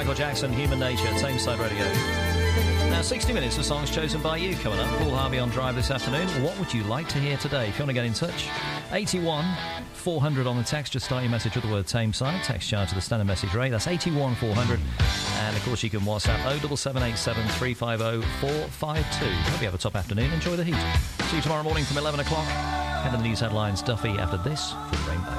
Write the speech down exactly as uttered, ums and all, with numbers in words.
Michael Jackson, Human Nature, Tameside Radio. Now, sixty minutes of songs chosen by you coming up. Paul Harvey on Drive this afternoon. What would you like to hear today? If you want to get in touch, eighty-one four hundred on the text. Just start your message with the word Tameside. Text charge to the standard message rate. That's eighty-one four hundred. And, of course, you can WhatsApp oh seven seven eight seven three five oh four five two. Hope you have a top afternoon. Enjoy the heat. See you tomorrow morning from eleven o'clock. Head to the news headlines. Duffy after this from Rainbow.